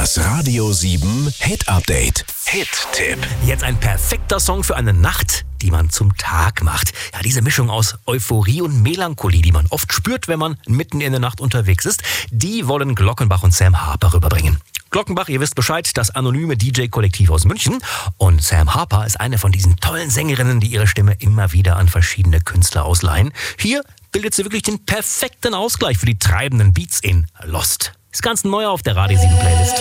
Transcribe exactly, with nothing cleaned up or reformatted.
Das Radio sieben Hit Update. Hit-Tipp. Jetzt ein perfekter Song für eine Nacht, die man zum Tag macht. Ja, diese Mischung aus Euphorie und Melancholie, die man oft spürt, wenn man mitten in der Nacht unterwegs ist, die wollen Glockenbach und Sam Harper rüberbringen. Glockenbach, ihr wisst Bescheid, das anonyme D J-Kollektiv aus München. Und Sam Harper ist eine von diesen tollen Sängerinnen, die ihre Stimme immer wieder an verschiedene Künstler ausleihen. Hier bildet sie wirklich den perfekten Ausgleich für die treibenden Beats in Lost. Das Ganze neu auf der Radio sieben Playlist.